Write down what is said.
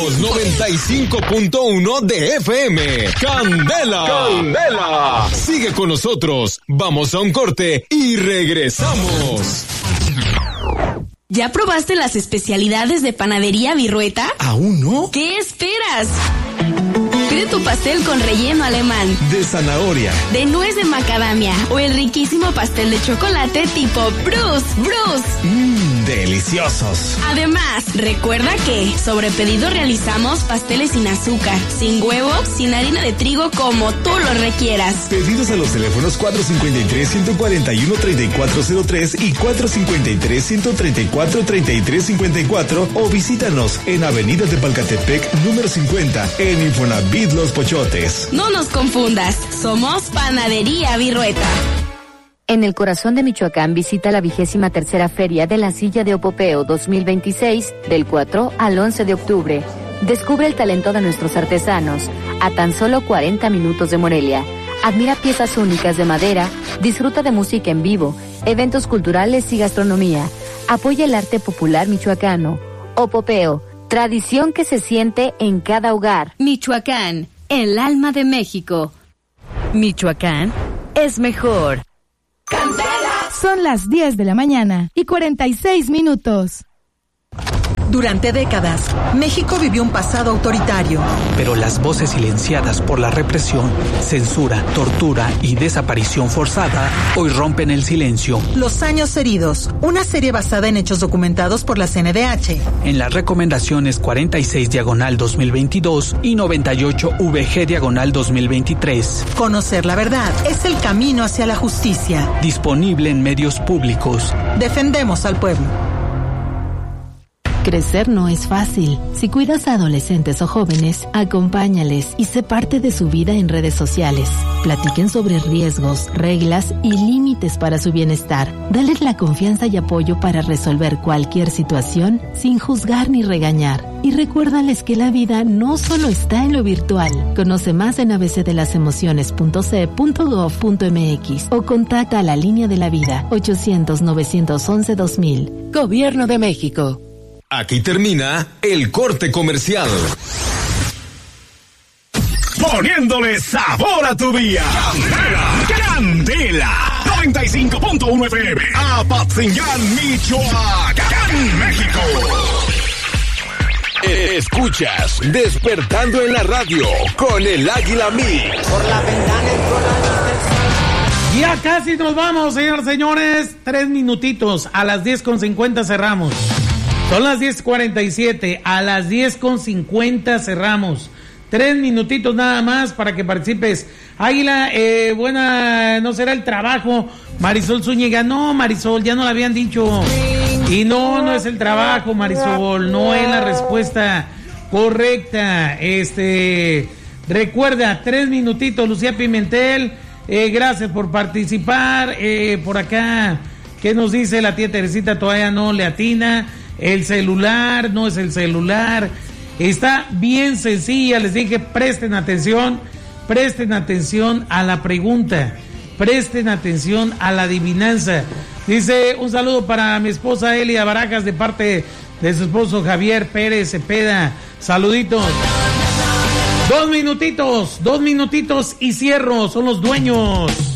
Somos 95.1 de FM. ¡Candela! ¡Candela! Sigue con nosotros. Vamos a un corte y regresamos. ¿Ya probaste las especialidades de Panadería Virrueta? ¿Aún no? ¿Qué esperas? Pide tu pastel con relleno alemán, de zanahoria, de nuez de macadamia o el riquísimo pastel de chocolate tipo Bruce. Deliciosos. Además, recuerda que sobre pedido realizamos pasteles sin azúcar, sin huevo, sin harina de trigo, como tú lo requieras. Pedidos a los teléfonos 453-141-3403 y 453-134-3354 o visítanos en Avenida Tepalcatepec, número 50, en Infonavit Los Pochotes. No nos confundas, somos Panadería Virrueta. En el corazón de Michoacán visita la 23ª Feria de la Silla de Opopeo 2026 del 4 al 11 de octubre. Descubre el talento de nuestros artesanos a tan solo 40 minutos de Morelia. Admira piezas únicas de madera, disfruta de música en vivo, eventos culturales y gastronomía. Apoya el arte popular michoacano. Opopeo, tradición que se siente en cada hogar. Michoacán, el alma de México. Michoacán es mejor. ¡Candela! Son las 10 de la mañana y 46 minutos. Durante décadas, México vivió un pasado autoritario. Pero las voces silenciadas por la represión, censura, tortura y desaparición forzada hoy rompen el silencio. Los años heridos, una serie basada en hechos documentados por la CNDH. En las recomendaciones 46/2022 y 98/VG/2023. Conocer la verdad es el camino hacia la justicia. Disponible en medios públicos. Defendemos al pueblo. Crecer no es fácil. Si cuidas a adolescentes o jóvenes, acompáñales y sé parte de su vida en redes sociales. Platiquen sobre riesgos, reglas y límites para su bienestar. Dales la confianza y apoyo para resolver cualquier situación sin juzgar ni regañar. Y recuérdales que la vida no solo está en lo virtual. Conoce más en abcdelasemociones.ce.gov.mx o contacta a la Línea de la Vida 800-911-2000. Gobierno de México. Aquí termina el corte comercial. Poniéndole sabor a tu día. Candela. 95.1 FM. Apatzingán, Michoacán, México. Escuchas Despertando en la Radio con el Águila Mix. Por la ventana entró la luz del sol. Ya casi nos vamos, señoras y señores. 3 minutitos. A las 10:50 cerramos. Son las 10:47, a las 10:50 cerramos. 3 minutitos nada más para que participes. Águila, buena, no será el trabajo. Marisol Zúñiga, no, Marisol, ya no lo habían dicho. Y no es el trabajo, Marisol, no es la respuesta correcta. Recuerda, 3 minutitos, Lucía Pimentel, gracias por participar. Por acá, ¿qué nos dice la tía Teresita? Todavía no le atina. El celular, no es el celular. Está bien sencilla, les dije, presten atención a la pregunta, presten atención a la adivinanza. Dice, un saludo para mi esposa Elia Barajas de parte de su esposo Javier Pérez Cepeda. Saluditos. 2 minutitos y cierro, son los dueños.